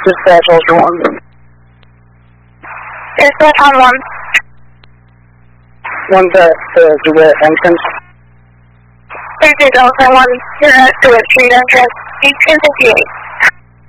Dispatch Ultra One. Dispatch on 1. One's at the Duet entrance. 30 Delta 1, you're at Duet Street entrance, 1858.